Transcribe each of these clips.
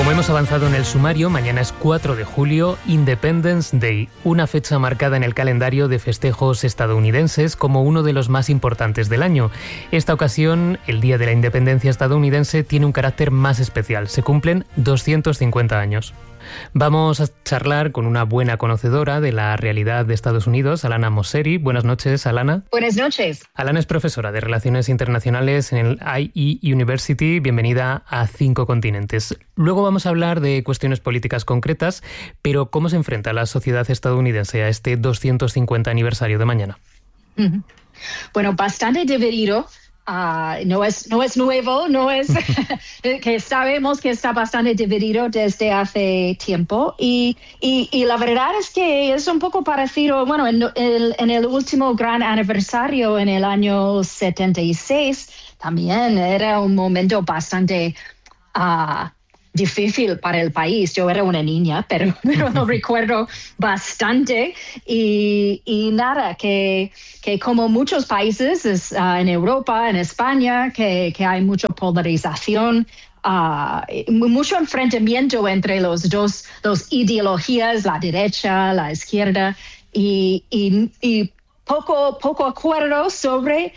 Como hemos avanzado en el sumario, mañana es 4 de julio, Independence Day, una fecha marcada en el calendario de festejos estadounidenses como uno de los más importantes del año. Esta ocasión, el Día de la Independencia estadounidense, tiene un carácter más especial. Se cumplen 250 años. Vamos a charlar con una buena conocedora de la realidad de Estados Unidos, Alana Mosseri. Buenas noches, Alana. Buenas noches. Alana es profesora de Relaciones Internacionales en el IE University. Bienvenida a 5 continentes. Luego vamos a hablar de cuestiones políticas concretas, pero ¿cómo se enfrenta la sociedad estadounidense a este 250 aniversario de mañana? Bueno, bastante dividido. No es nuevo, no es que sabemos que está bastante dividido desde hace tiempo y la verdad es que es un poco parecido, bueno, en el último gran aniversario en el año 76 también era un momento bastante difícil para el país. Yo era una niña, pero lo recuerdo bastante y nada, que como muchos países en Europa, en España, que hay mucha polarización, mucho enfrentamiento entre los dos ideologías, la derecha, la izquierda, y poco acuerdo sobre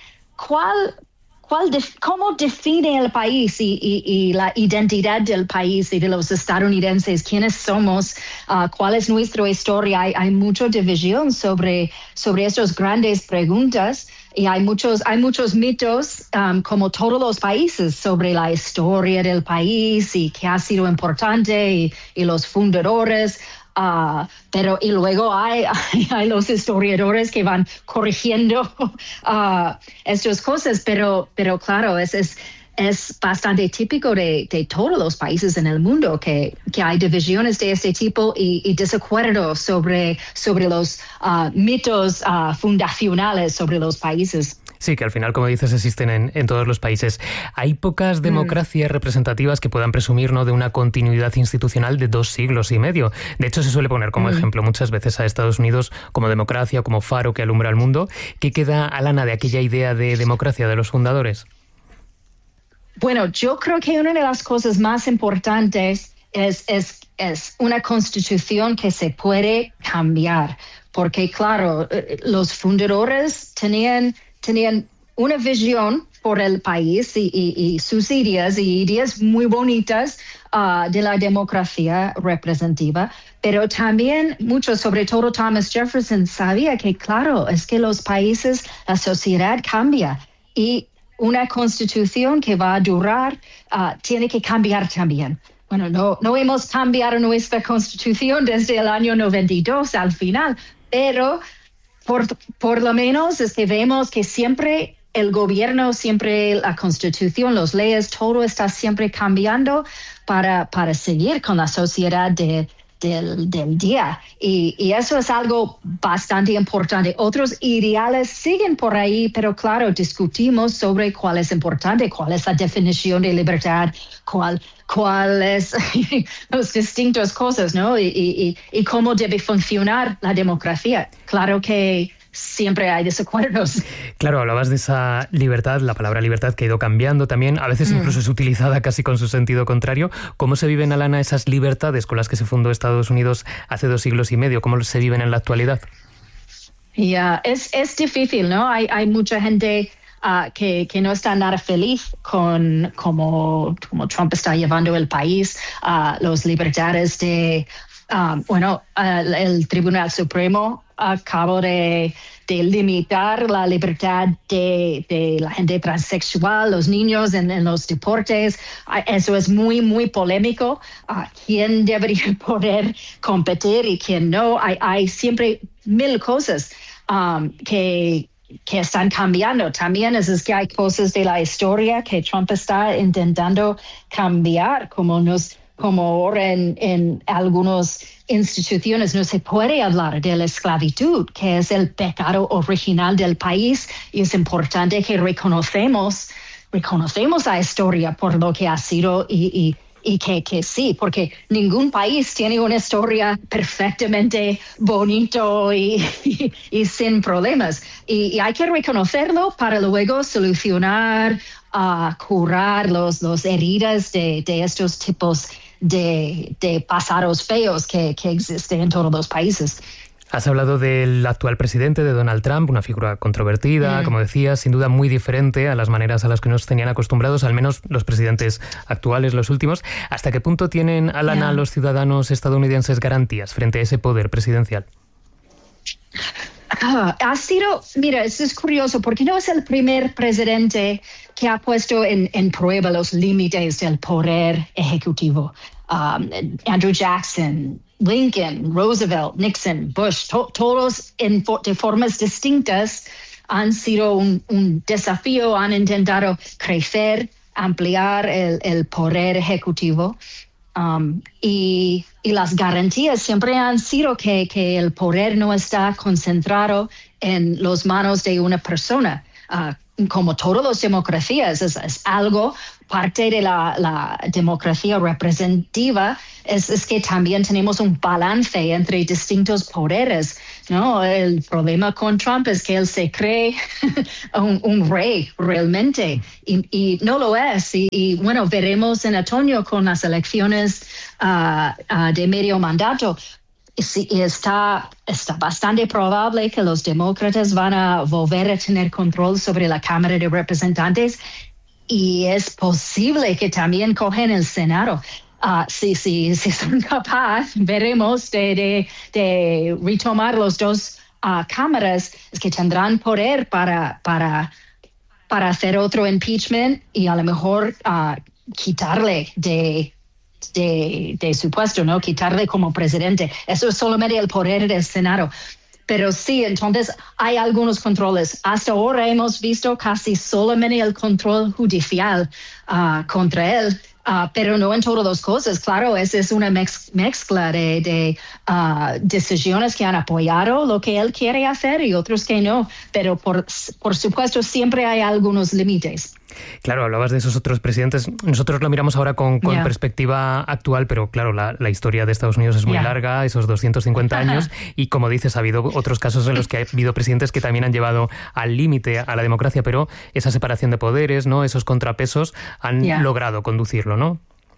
cómo define el país y la identidad del país y de los estadounidenses, quiénes somos, cuál es nuestra historia. Hay mucha división sobre estas grandes preguntas y hay muchos mitos, como todos los países, sobre la historia del país y qué ha sido importante y los fundadores. Pero y luego hay los historiadores que van corrigiendo estas cosas, pero claro, es bastante típico de todos los países en el mundo que hay divisiones de este tipo y desacuerdos sobre los mitos fundacionales sobre los países. Sí, que al final, como dices, existen en todos los países. Hay pocas democracias representativas que puedan presumir, ¿no?, de una continuidad institucional de 2 siglos y medio. De hecho, se suele poner como ejemplo muchas veces a Estados Unidos como democracia, como faro que alumbra al mundo. ¿Qué queda, Alana, de aquella idea de democracia de los fundadores? Bueno, yo creo que una de las cosas más importantes es una constitución que se puede cambiar. Porque, claro, los fundadores tenían una visión por el país y sus ideas muy bonitas de la democracia representativa, pero también mucho, sobre todo Thomas Jefferson, sabía que, claro, es que los países, la sociedad cambia y una constitución que va a durar tiene que cambiar también. Bueno, no hemos cambiado nuestra constitución desde el año 92 al final, pero por lo menos es que vemos que siempre el gobierno, siempre la constitución, las leyes, todo está siempre cambiando para seguir con la sociedad del día. Y eso es algo bastante importante. Otros ideales siguen por ahí, pero claro, discutimos sobre cuál es importante, cuál es la definición de libertad, cuál es las distintas cosas, ¿no? Y cómo debe funcionar la democracia. Claro que siempre hay desacuerdos. Claro, hablabas de esa libertad, la palabra libertad que ha ido cambiando también, a veces incluso es utilizada casi con su sentido contrario. ¿Cómo se viven, Alana, esas libertades con las que se fundó Estados Unidos hace 2 siglos y medio? ¿Cómo se viven en la actualidad? Es difícil, ¿no? Hay mucha gente que no está nada feliz con cómo Trump está llevando el país, las libertades de el Tribunal Supremo acabó de limitar la libertad de la gente transexual, los niños en los deportes. Eso es muy, muy polémico. ¿Quién debería poder competir y quién no? Hay siempre 1000 cosas que están cambiando. También es que hay cosas de la historia que Trump está intentando cambiar, como ahora en algunas instituciones no se puede hablar de la esclavitud, que es el pecado original del país, y es importante que reconocemos la historia por lo que ha sido y que sí, porque ningún país tiene una historia perfectamente bonito y sin problemas. Y hay que reconocerlo para luego solucionar, curar los heridas de estos tipos de pasados feos que existen en todos los países. Has hablado del actual presidente, de Donald Trump, una figura controvertida, como decías, sin duda muy diferente a las maneras a las que nos tenían acostumbrados, al menos los presidentes actuales, los últimos. ¿Hasta qué punto tienen, Alana, los ciudadanos estadounidenses garantías frente a ese poder presidencial? Ha sido, mira, esto es curioso, porque no es el primer presidente que ha puesto en prueba los límites del poder ejecutivo. Andrew Jackson, Lincoln, Roosevelt, Nixon, Bush, todos de formas distintas han sido un desafío, han intentado crecer, ampliar el poder ejecutivo. Y las garantías siempre han sido que el poder no está concentrado en las manos de una persona. Como todas las democracias, es algo, parte de la democracia representativa, es que también tenemos un balance entre distintos poderes, ¿no? El problema con Trump es que él se cree un rey realmente y no lo es. Y bueno, veremos en otoño con las elecciones de medio mandato. Y está bastante probable que los demócratas van a volver a tener control sobre la Cámara de Representantes y es posible que también cogen el Senado. Si son capaces, veremos de retomar los dos cámaras, es que tendrán poder para hacer otro impeachment y a lo mejor quitarle de su puesto, ¿no? Quitarle como presidente. Eso es solamente el poder del Senado. Pero sí, entonces hay algunos controles. Hasta ahora hemos visto casi solamente el control judicial contra él, pero no en todas las cosas. Claro, es una mezcla de decisiones que han apoyado lo que él quiere hacer y otros que no. Pero por supuesto siempre hay algunos límites. Claro, hablabas de esos otros presidentes. Nosotros lo miramos ahora con perspectiva actual, pero claro, la historia de Estados Unidos es muy larga, esos 250 años, y como dices, ha habido otros casos en los que ha habido presidentes que también han llevado al límite a la democracia, pero esa separación de poderes, ¿no? Esos contrapesos han logrado conducirlo, ¿no?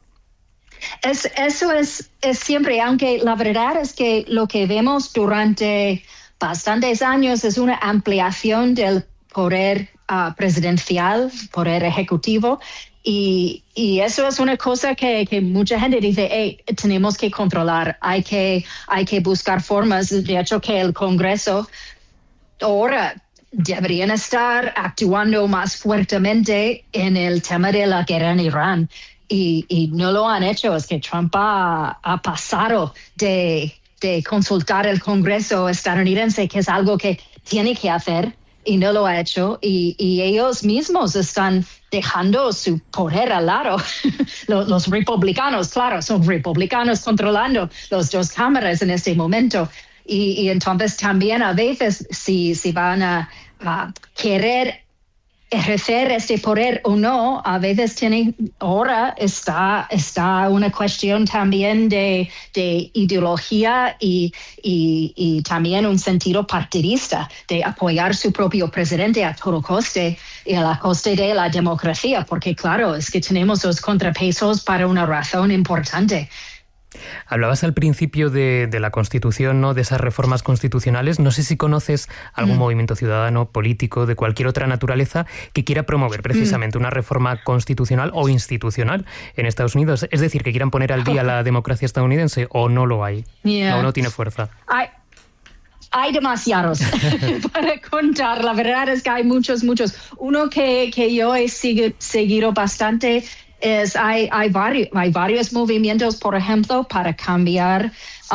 Eso es siempre, aunque la verdad es que lo que vemos durante bastantes años es una ampliación del poder presidencial, poder ejecutivo, y eso es una cosa que mucha gente dice, hey, tenemos que controlar, hay que buscar formas. De hecho, que el Congreso ahora deberían estar actuando más fuertemente en el tema de la guerra en Irán, y no lo han hecho. Es que Trump ha pasado de consultar el Congreso estadounidense, que es algo que tiene que hacer, y no lo ha hecho, y ellos mismos están dejando su poder al lado. Los republicanos, claro, son republicanos controlando las dos cámaras en este momento, y entonces también a veces si van a querer ejercer este poder o no, a veces ahora está una cuestión también de ideología y también un sentido partidista de apoyar su propio presidente a todo coste y a la coste de la democracia, porque claro, es que tenemos los contrapesos para una razón importante. Hablabas al principio de la Constitución, ¿no? De esas reformas constitucionales. No sé si conoces algún movimiento ciudadano, político, de cualquier otra naturaleza que quiera promover precisamente una reforma constitucional o institucional en Estados Unidos. Es decir, que quieran poner al día la democracia estadounidense, o no lo hay, o no tiene fuerza. Hay demasiados para contar. La verdad es que hay muchos. Uno que yo he seguido bastante hay varios movimientos, por ejemplo, para cambiar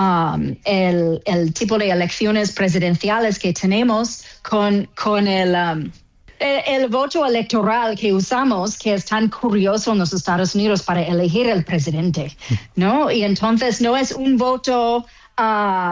el tipo de elecciones presidenciales que tenemos con el voto electoral que usamos, que es tan curioso en los Estados Unidos para elegir el presidente, ¿no? Y entonces no es un voto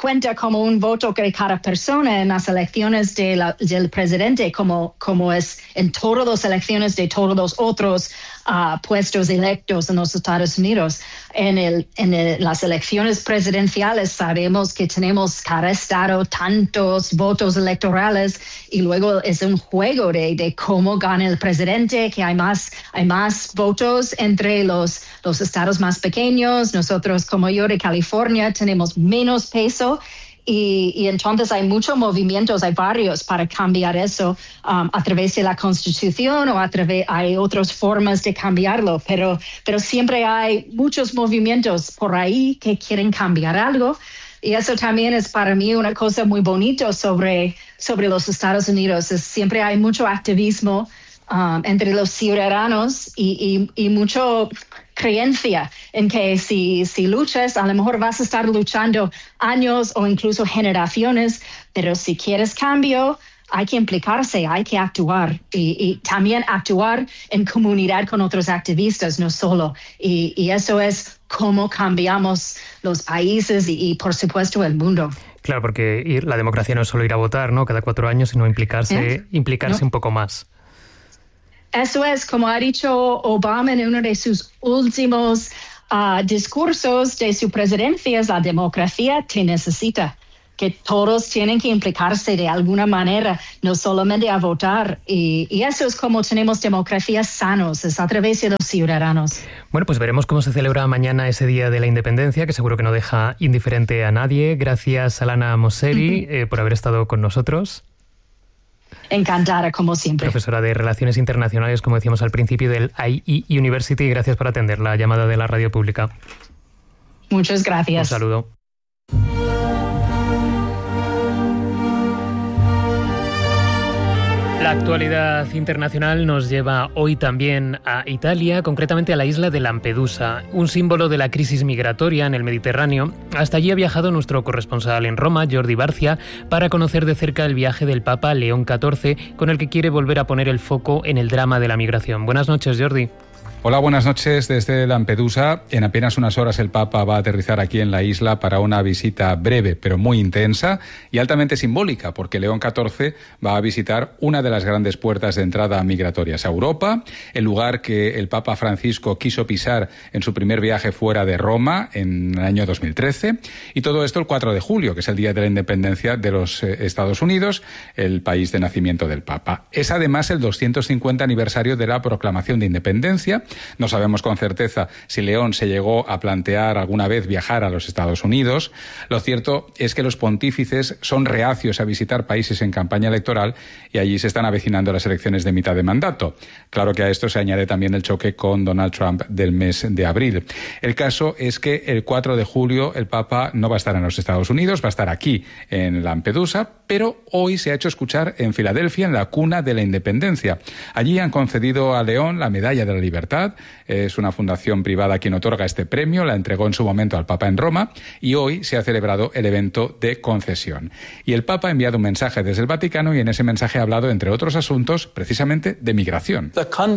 cuenta como un voto de cada persona en las elecciones del presidente, como es en todas las elecciones de todos los otros puestos electos en los Estados Unidos. En las elecciones presidenciales sabemos que tenemos cada estado tantos votos electorales y luego es un juego de cómo gana el presidente, que hay más votos entre los estados más pequeños. Nosotros, como yo de California, tenemos menos peso. Y entonces hay muchos movimientos, hay varios para cambiar eso a través de la Constitución o hay otras formas de cambiarlo, pero siempre hay muchos movimientos por ahí que quieren cambiar algo. Y eso también es para mí una cosa muy bonita sobre los Estados Unidos. Siempre hay mucho activismo entre los ciudadanos y mucho creencia en que si luchas, a lo mejor vas a estar luchando años o incluso generaciones, pero si quieres cambio, hay que implicarse, hay que actuar y también actuar en comunidad con otros activistas, no solo. Y eso es cómo cambiamos los países y por supuesto, el mundo. Claro, porque la democracia no es solo ir a votar, ¿no? Cada 4 años, sino implicarse un poco más. Eso es, como ha dicho Obama en uno de sus últimos discursos de su presidencia, la democracia te necesita, que todos tienen que implicarse de alguna manera, no solamente a votar. Y eso es como tenemos democracias sanos, es a través de los ciudadanos. Bueno, pues veremos cómo se celebra mañana ese Día de la Independencia, que seguro que no deja indiferente a nadie. Gracias, Alana Mosseri, por haber estado con nosotros. Encantada, como siempre. Profesora de Relaciones Internacionales, como decíamos al principio, del IE University. Gracias por atender la llamada de la radio pública. Muchas gracias. Un saludo. La actualidad internacional nos lleva hoy también a Italia, concretamente a la isla de Lampedusa, un símbolo de la crisis migratoria en el Mediterráneo. Hasta allí ha viajado nuestro corresponsal en Roma, Jordi Barcia, para conocer de cerca el viaje del Papa León XIV, con el que quiere volver a poner el foco en el drama de la migración. Buenas noches, Jordi. Hola, buenas noches desde Lampedusa. En apenas unas horas el Papa va a aterrizar aquí en la isla para una visita breve, pero muy intensa y altamente simbólica, porque León XIV va a visitar una de las grandes puertas de entrada migratorias a Europa, el lugar que el Papa Francisco quiso pisar en su primer viaje fuera de Roma en el año 2013, y todo esto el 4 de julio, que es el Día de la Independencia de los Estados Unidos, el país de nacimiento del Papa. Es además el 250 aniversario de la proclamación de independencia. No sabemos con certeza si León se llegó a plantear alguna vez viajar a los Estados Unidos. Lo cierto es que los pontífices son reacios a visitar países en campaña electoral y allí se están avecinando las elecciones de mitad de mandato. Claro que a esto se añade también el choque con Donald Trump del mes de abril. El caso es que el 4 de julio el Papa no va a estar en los Estados Unidos, va a estar aquí en Lampedusa, pero hoy se ha hecho escuchar en Filadelfia, en la cuna de la independencia. Allí han concedido a León la Medalla de la Libertad. Es una fundación privada quien otorga este premio, la entregó en su momento al Papa en Roma y hoy se ha celebrado el evento de concesión. Y el Papa ha enviado un mensaje desde el Vaticano y en ese mensaje ha hablado, entre otros asuntos, precisamente de migración.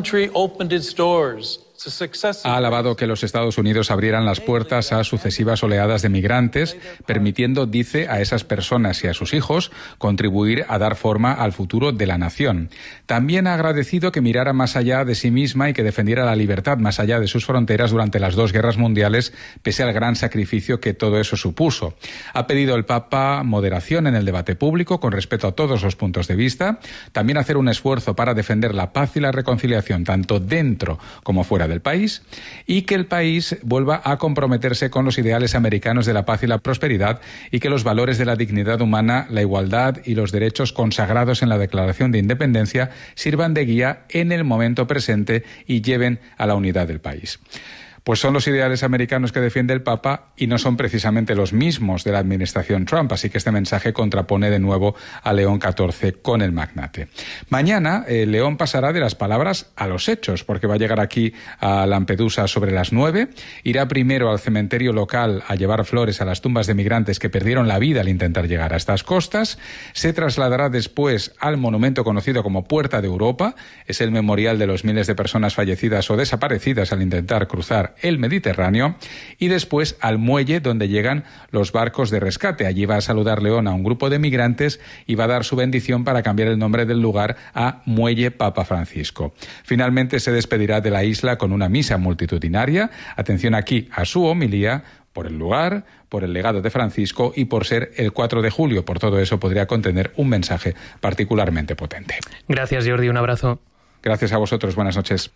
Ha alabado que los Estados Unidos abrieran las puertas a sucesivas oleadas de migrantes, permitiendo, dice, a esas personas y a sus hijos contribuir a dar forma al futuro de la nación. También ha agradecido que mirara más allá de sí misma y que defendiera la libertad más allá de sus fronteras durante las 2 guerras mundiales, pese al gran sacrificio que todo eso supuso. Ha pedido el Papa moderación en el debate público con respeto a todos los puntos de vista, también hacer un esfuerzo para defender la paz y la reconciliación tanto dentro como fuera del país, y que el país vuelva a comprometerse con los ideales americanos de la paz y la prosperidad y que los valores de la dignidad humana, la igualdad y los derechos consagrados en la Declaración de Independencia sirvan de guía en el momento presente y lleven a la unidad del país. Pues son los ideales americanos que defiende el Papa y no son precisamente los mismos de la administración Trump, así que este mensaje contrapone de nuevo a León XIV con el magnate. Mañana León pasará de las palabras a los hechos, porque va a llegar aquí a Lampedusa sobre las 9, irá primero al cementerio local a llevar flores a las tumbas de migrantes que perdieron la vida al intentar llegar a estas costas, se trasladará después al monumento conocido como Puerta de Europa, es el memorial de los miles de personas fallecidas o desaparecidas al intentar cruzar cruzar el Mediterráneo, y después al muelle donde llegan los barcos de rescate. Allí va a saludar León a un grupo de migrantes y va a dar su bendición para cambiar el nombre del lugar a Muelle Papa Francisco. Finalmente se despedirá de la isla con una misa multitudinaria. Atención aquí a su homilía, por el lugar, por el legado de Francisco y por ser el 4 de julio. Por todo eso podría contener un mensaje particularmente potente. Gracias, Jordi. Un abrazo. Gracias a vosotros. Buenas noches.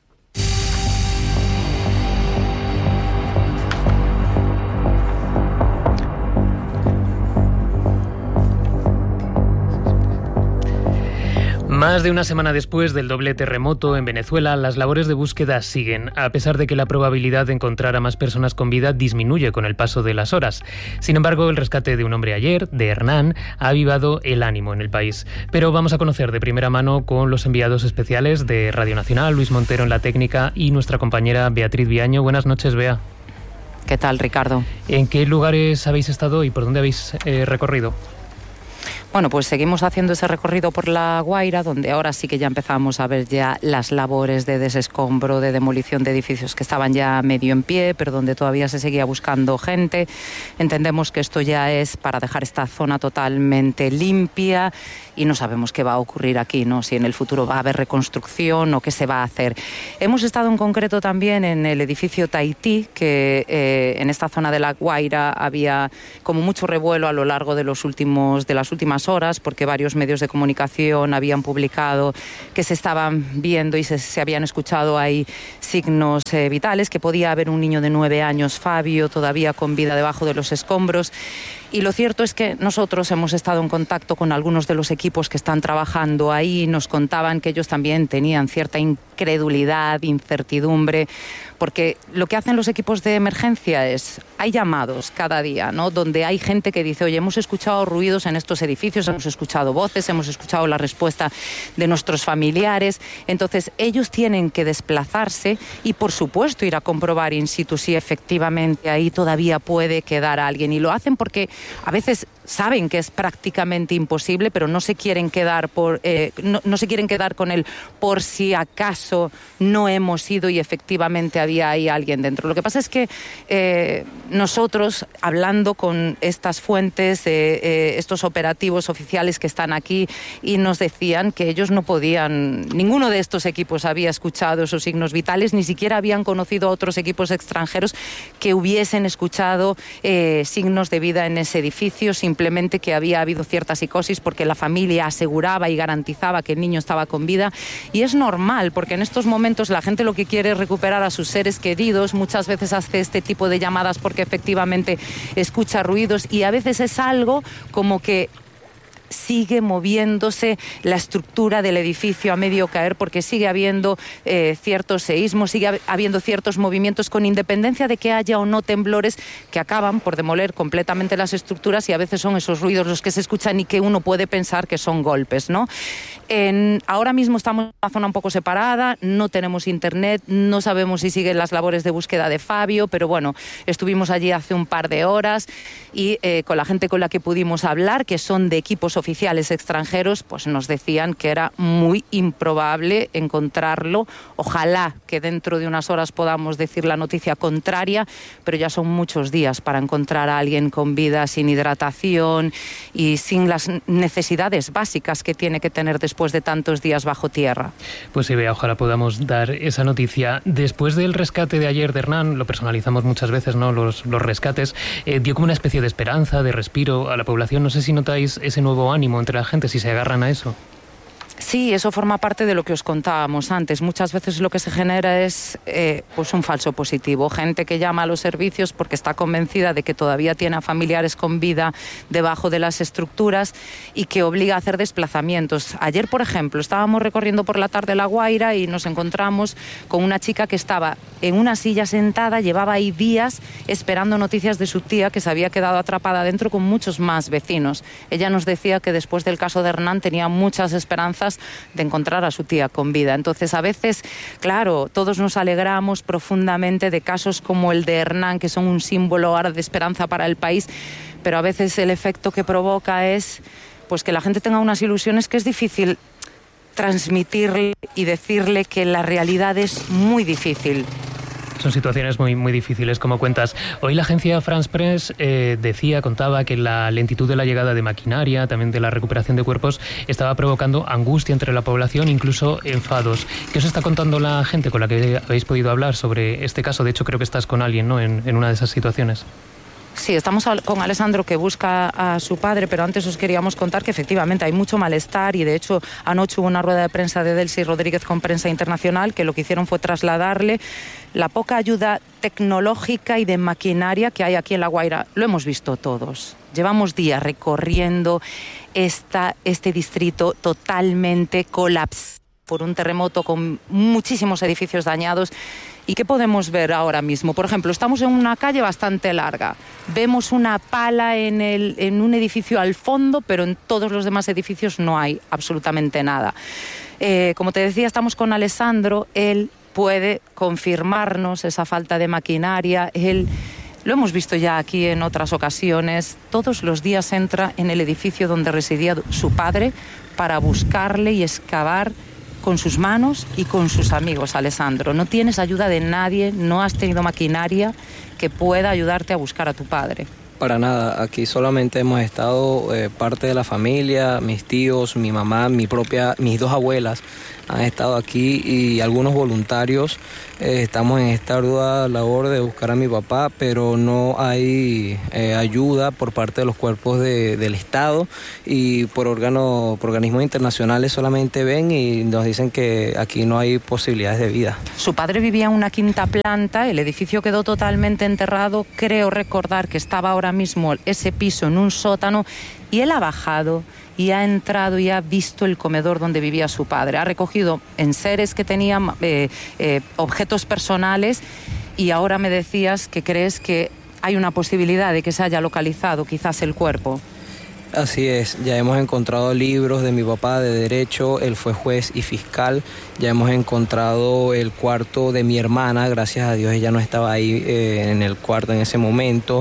Más de una semana después del doble terremoto en Venezuela, las labores de búsqueda siguen, a pesar de que la probabilidad de encontrar a más personas con vida disminuye con el paso de las horas. Sin embargo, el rescate de un hombre ayer, de Hernán, ha avivado el ánimo en el país. Pero vamos a conocer de primera mano con los enviados especiales de Radio Nacional, Luis Montero en la técnica y nuestra compañera Beatriz Viaño. Buenas noches, Bea. ¿Qué tal, Ricardo? ¿En qué lugares habéis estado y por dónde habéis recorrido? Bueno, pues seguimos haciendo ese recorrido por La Guaira, donde ahora sí que ya empezamos a ver ya las labores de desescombro, de demolición de edificios que estaban ya medio en pie, pero donde todavía se seguía buscando gente. Entendemos que esto ya es para dejar esta zona totalmente limpia y no sabemos qué va a ocurrir aquí, ¿no? Si en el futuro va a haber reconstrucción o qué se va a hacer. Hemos estado en concreto también en el edificio Tahití, que en esta zona de La Guaira había como mucho revuelo a lo largo de las últimas horas, porque varios medios de comunicación habían publicado que se estaban viendo y se habían escuchado ahí signos vitales, que podía haber un niño de 9 años, Fabio, todavía con vida debajo de los escombros. Y lo cierto es que nosotros hemos estado en contacto con algunos de los equipos que están trabajando ahí y nos contaban que ellos también tenían cierta incredulidad, incertidumbre, porque lo que hacen los equipos de emergencia es, hay llamados cada día, ¿no? Donde hay gente que dice, oye, hemos escuchado ruidos en estos edificios, hemos escuchado voces, hemos escuchado la respuesta de nuestros familiares. Entonces ellos tienen que desplazarse y, por supuesto, ir a comprobar in situ si efectivamente ahí todavía puede quedar alguien. Y lo hacen porque a veces saben que es prácticamente imposible, pero no se quieren quedar no se quieren quedar con el por si acaso no hemos ido y efectivamente había ahí alguien dentro. Lo que pasa es que nosotros, hablando con estas fuentes, estos operativos oficiales que están aquí, y nos decían que ellos no podían, ninguno de estos equipos había escuchado esos signos vitales, ni siquiera habían conocido a otros equipos extranjeros que hubiesen escuchado signos de vida en ese edificio, simplemente que había habido cierta psicosis porque la familia aseguraba y garantizaba que el niño estaba con vida. Y es normal, porque en estos momentos la gente lo que quiere es recuperar a sus seres queridos. Muchas veces hace este tipo de llamadas porque efectivamente escucha ruidos, y a veces es algo como que sigue moviéndose la estructura del edificio a medio caer, porque sigue habiendo ciertos seísmos, sigue habiendo ciertos movimientos, con independencia de que haya o no temblores que acaban por demoler completamente las estructuras, y a veces son esos ruidos los que se escuchan y que uno puede pensar que son golpes, ¿no? Ahora mismo estamos en una zona un poco separada, no tenemos internet, no sabemos si siguen las labores de búsqueda de Fabio, pero bueno, estuvimos allí hace un par de horas y con la gente con la que pudimos hablar, que son de equipos oficiales extranjeros, pues nos decían que era muy improbable encontrarlo. Ojalá que dentro de unas horas podamos decir la noticia contraria, pero ya son muchos días para encontrar a alguien con vida, sin hidratación y sin las necesidades básicas que tiene que tener después de tantos días bajo tierra. Pues sí, Bea, ojalá podamos dar esa noticia. Después del rescate de ayer de Hernán, lo personalizamos muchas veces, ¿no? Los rescates, dio como una especie de esperanza, de respiro a la población. No sé si notáis ese nuevo ánimo entre la gente, si se agarran a eso. Sí, eso forma parte de lo que os contábamos antes. Muchas veces lo que se genera es pues un falso positivo. Gente que llama a los servicios porque está convencida de que todavía tiene a familiares con vida debajo de las estructuras y que obliga a hacer desplazamientos. Ayer, por ejemplo, estábamos recorriendo por la tarde La Guaira y nos encontramos con una chica que estaba en una silla sentada, llevaba ahí días esperando noticias de su tía, que se había quedado atrapada dentro con muchos más vecinos. Ella nos decía que después del caso de Hernán tenía muchas esperanzas de encontrar a su tía con vida. Entonces, a veces, claro, todos nos alegramos profundamente de casos como el de Hernán, que son un símbolo ahora de esperanza para el país, pero a veces el efecto que provoca es pues que la gente tenga unas ilusiones que es difícil transmitirle y decirle que la realidad es muy difícil. Son situaciones muy, muy difíciles, como cuentas. Hoy la agencia France Press contaba que la lentitud de la llegada de maquinaria, también de la recuperación de cuerpos, estaba provocando angustia entre la población, incluso enfados. ¿Qué os está contando la gente con la que habéis podido hablar sobre este caso? De hecho, creo que estás con alguien, ¿no?, en una de esas situaciones. Sí, estamos con Alessandro, que busca a su padre, pero antes os queríamos contar que efectivamente hay mucho malestar y de hecho anoche hubo una rueda de prensa de Delcy Rodríguez con prensa internacional, que lo que hicieron fue trasladarle la poca ayuda tecnológica y de maquinaria que hay aquí en La Guaira. Lo hemos visto todos. Llevamos días recorriendo este distrito totalmente colapsado por un terremoto con muchísimos edificios dañados. ¿Y qué podemos ver ahora mismo? Por ejemplo, estamos en una calle bastante larga. Vemos una pala en un edificio al fondo, pero en todos los demás edificios no hay absolutamente nada. Como te decía, estamos con Alessandro. Él puede confirmarnos esa falta de maquinaria. Lo hemos visto ya aquí en otras ocasiones. Todos los días entra en el edificio donde residía su padre para buscarle y excavar con sus manos y con sus amigos. Alessandro, no tienes ayuda de nadie, no has tenido maquinaria que pueda ayudarte a buscar a tu padre. Para nada, aquí solamente hemos estado parte de la familia, mis tíos, mi mamá, mis dos abuelas han estado aquí y algunos voluntarios. Estamos en esta ardua labor de buscar a mi papá, pero no hay ayuda por parte de los cuerpos del Estado y por organismos internacionales. Solamente ven y nos dicen que aquí no hay posibilidades de vida. Su padre vivía en una quinta planta, el edificio quedó totalmente enterrado. Creo recordar que estaba ahora mismo ese piso en un sótano y él ha bajado y ha entrado y ha visto el comedor donde vivía su padre. Ha recogido enseres que tenían, objetos personales, y ahora me decías que crees que hay una posibilidad de que se haya localizado quizás el cuerpo. Así es, ya hemos encontrado libros de mi papá de derecho, él fue juez y fiscal, ya hemos encontrado el cuarto de mi hermana, gracias a Dios ella no estaba ahí en el cuarto en ese momento,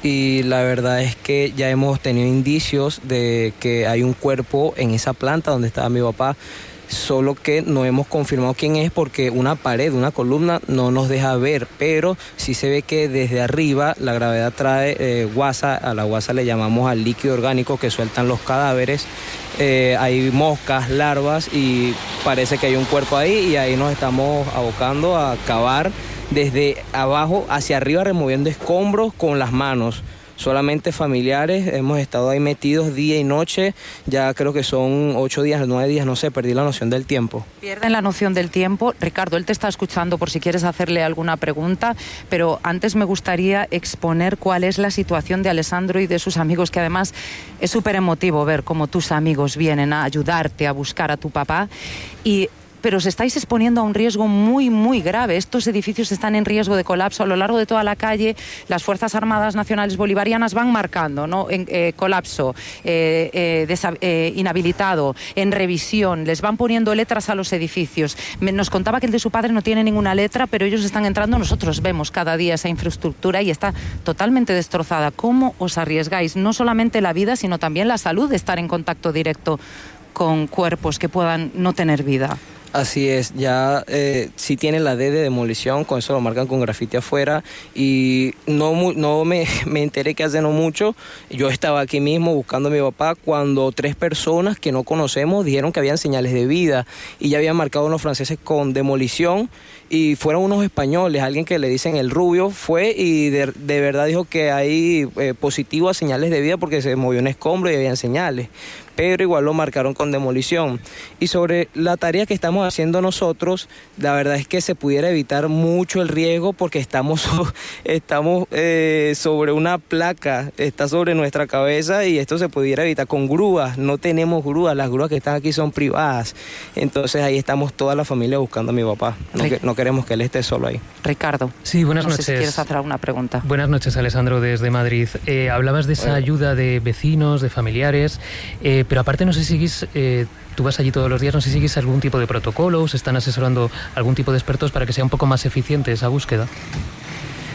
y la verdad es que ya hemos tenido indicios de que hay un cuerpo en esa planta donde estaba mi papá, solo que no hemos confirmado quién es porque una pared, una columna no nos deja ver, pero sí se ve que desde arriba la gravedad trae guasa. A la guasa le llamamos al líquido orgánico que sueltan los cadáveres. Hay moscas, larvas y parece que hay un cuerpo ahí y ahí nos estamos abocando a cavar desde abajo hacia arriba, removiendo escombros con las manos. Solamente familiares, hemos estado ahí metidos día y noche, ya creo que son 8 días, 9 días, no sé, perdí la noción del tiempo. Pierden la noción del tiempo. Ricardo, él te está escuchando por si quieres hacerle alguna pregunta, pero antes me gustaría exponer cuál es la situación de Alessandro y de sus amigos, que además es súper emotivo ver cómo tus amigos vienen a ayudarte a buscar a tu papá, pero os estáis exponiendo a un riesgo muy, muy grave. Estos edificios están en riesgo de colapso. A lo largo de toda la calle, las Fuerzas Armadas Nacionales Bolivarianas van marcando, ¿no?, en colapso, inhabilitado, en revisión. Les van poniendo letras a los edificios. Nos contaba que el de su padre no tiene ninguna letra, pero ellos están entrando. Nosotros vemos cada día esa infraestructura y está totalmente destrozada. ¿Cómo os arriesgáis no solamente la vida, sino también la salud de estar en contacto directo con cuerpos que puedan no tener vida? Así es, ya sí tiene la D de demolición, con eso lo marcan con grafiti afuera y no me enteré que hace no mucho, yo estaba aquí mismo buscando a mi papá cuando 3 personas que no conocemos dijeron que habían señales de vida y ya habían marcado unos franceses con demolición y fueron unos españoles, alguien que le dicen el Rubio fue y de verdad dijo que hay positivo a señales de vida porque se movió un escombro y habían señales, pero igual lo marcaron con demolición. Y sobre la tarea que estamos haciendo nosotros, la verdad es que se pudiera evitar mucho el riesgo porque estamos sobre una placa, está sobre nuestra cabeza y esto se pudiera evitar con grúas. No tenemos grúas, las grúas que están aquí son privadas. Entonces ahí estamos toda la familia buscando a mi papá. No queremos que él esté solo ahí. Ricardo. Sí, buenas noches. No sé si quieres hacer alguna pregunta. Buenas noches, Alessandro, desde Madrid. Hablabas de esa ayuda de vecinos, de familiares, pero aparte no sé si seguís, tú vas allí todos los días, no sé si seguís algún tipo de protocolo, ¿os están asesorando algún tipo de expertos para que sea un poco más eficiente esa búsqueda?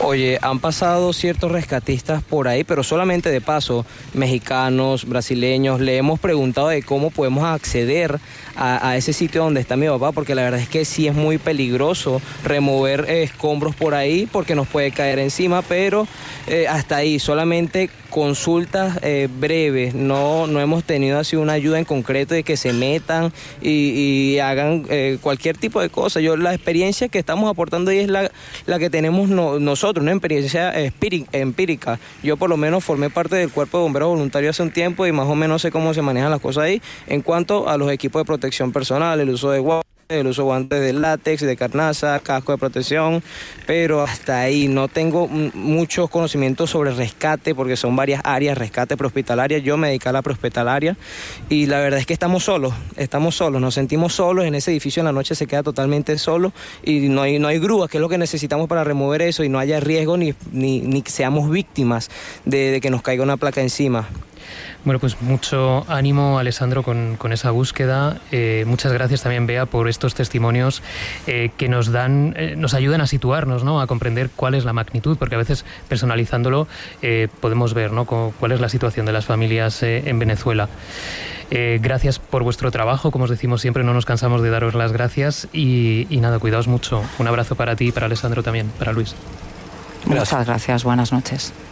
Oye, han pasado ciertos rescatistas por ahí, pero solamente de paso, mexicanos, brasileños. Le hemos preguntado de cómo podemos acceder a ese sitio donde está mi papá, porque la verdad es que sí es muy peligroso remover escombros por ahí porque nos puede caer encima, pero hasta ahí, solamente consultas breves. No hemos tenido así una ayuda en concreto de que se metan y hagan cualquier tipo de cosa. La experiencia que estamos aportando ahí es la que tenemos nosotros, una experiencia empírica. Yo por lo menos formé parte del cuerpo de bomberos voluntarios hace un tiempo y más o menos sé cómo se manejan las cosas ahí en cuanto a los equipos de protección personal, el uso de guantes, el uso de guantes de látex, de carnaza, casco de protección, pero hasta ahí no tengo muchos conocimientos sobre rescate porque son varias áreas, rescate prehospitalaria. Yo me dedico a la prehospitalaria y la verdad es que estamos solos, nos sentimos solos en ese edificio. En la noche se queda totalmente solo y no hay grúas, que es lo que necesitamos para remover eso y no haya riesgo ni que seamos víctimas de que nos caiga una placa encima. Bueno, pues mucho ánimo, Alessandro, con esa búsqueda. Muchas gracias también, Bea, por estos testimonios que nos ayudan a situarnos, ¿no? A comprender cuál es la magnitud, porque a veces personalizándolo podemos ver, ¿no? Cuál es la situación de las familias en Venezuela. Gracias por vuestro trabajo, como os decimos siempre, no nos cansamos de daros las gracias y nada, cuidaos mucho. Un abrazo para ti y para Alessandro también, para Luis. Muchas gracias, buenas noches.